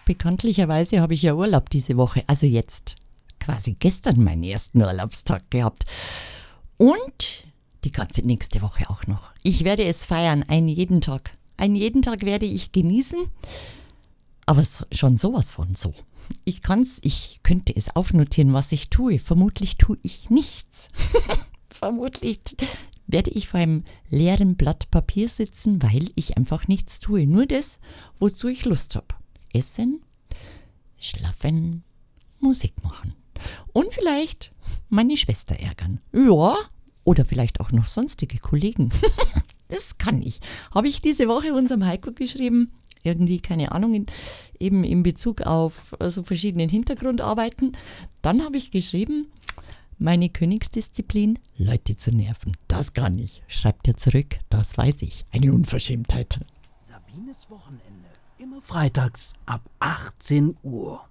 bekanntlicherweise habe ich ja Urlaub diese Woche. Also jetzt quasi gestern meinen ersten Urlaubstag gehabt. Und die ganze nächste Woche auch noch. Ich werde es feiern, einen jeden Tag. Einen jeden Tag werde ich genießen. Aber schon sowas von so. Ich könnte es aufnotieren, was ich tue. Vermutlich tue ich nichts. Vermutlich werde ich vor einem leeren Blatt Papier sitzen, weil ich einfach nichts tue. Nur das, wozu ich Lust habe. Essen, schlafen, Musik machen. Und vielleicht meine Schwester ärgern. Ja, oder vielleicht auch noch sonstige Kollegen. Das kann ich. Habe ich diese Woche unserem Heiko geschrieben. Irgendwie, keine Ahnung, eben in Bezug auf so verschiedenen Hintergrundarbeiten. Dann habe ich geschrieben, meine Königsdisziplin, Leute zu nerven. Das kann ich. Schreibt er zurück, das weiß ich. Eine Unverschämtheit. Sabines Wochenende. Immer freitags ab 18 Uhr.